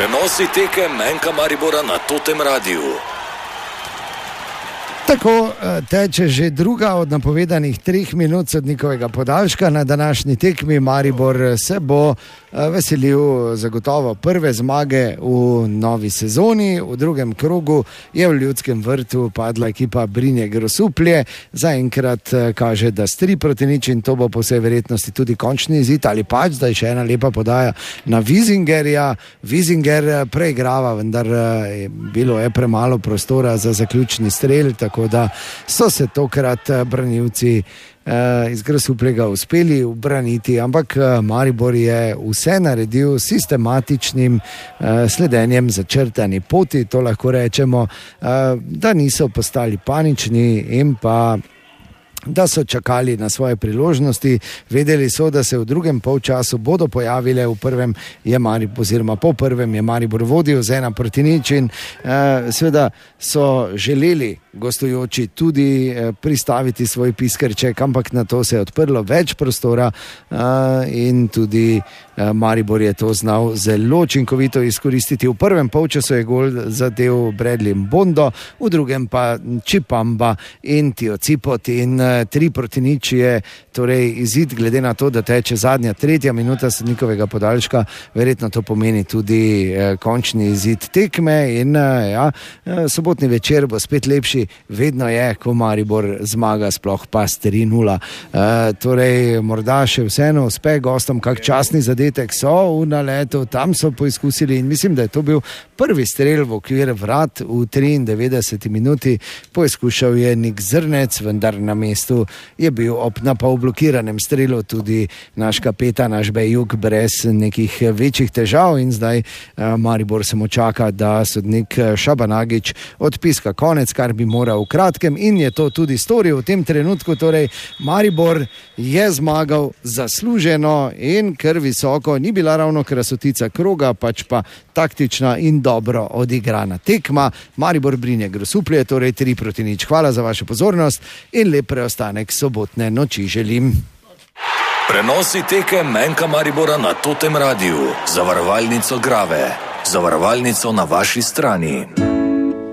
Prenosi tekem Enka Maribora na Totem Radiu. Tako teče že druga od napovedanih 3 minut sodnikovega podaljška. Na današnji tekmi Maribor se bo veselil zagotovo prve zmage v novi sezoni. V drugem krogu je v Ljudskem vrtu padla ekipa Brinje Grosuplje. Zaenkrat kaže, da s 3-0 in to bo po vsej verjetnosti tudi končni izid ali pač, da je še ena lepa podaja na Vizingerja. Vizinger preigrava, vendar bilo je premalo prostora za zaključni strel, tako da so se tokrat branilci iz Grosuplja uspeli ubraniti, ampak Maribor je vse naredil sistematičnim sledenjem začrtani poti, to lahko rečemo, da niso postali panični in pa da so čakali na svoje priložnosti. Vedeli so, da se v drugem polčasu bodo pojavile, v prvem je Maribor, oziroma po prvem je Maribor vodil z 1-0 in seveda so želeli gostujoči tudi pristaviti svoj piskrček, ampak na to se je odprlo več prostora in tudi Maribor je to znal zelo učinkovito izkoristiti. V prvem polčasu je gol zadel Bradley Mbondo, v drugem pa Čipamba in Tiocipot in 3-0 je torej izid, glede na to, da teče zadnja 3. minuta sodnikovega podaljška, verjetno to pomeni tudi končni izid tekme in sobotni večer bo spet lepši, vedno je, ko Maribor zmaga, sploh pa s 3-0. Torej, morda še vseeno uspe gostom, kak častni zadetek so v naletu, tam so poizkusili in mislim, da je to bil prvi strel v okvir vrat v 93 minuti. Poizkušal je Nik Zrnec, vendar na mestu je bil ob napol blokiranem strelu tudi naš kapetan, naš Bejuk, brez nekih večjih težav in zdaj Maribor samo čaka, da sodnik Šabanagič odpiska konec, kar bi moral v kratkem in je to tudi storil v tem trenutku. Torej, Maribor je zmagal zasluženo in kar visoko, ni bila ravno krasotica kroga, pač pa taktična in dobro odigrana tekma. Maribor Brinje Grosuplje, torej 3-0. Hvala za vašo pozornost in lep preostanek sobotne noči želim. Prenosi tekem Enka Maribora na Totem Radiu. Zavarovalnico Grave. Zavarovalnico na vaši strani.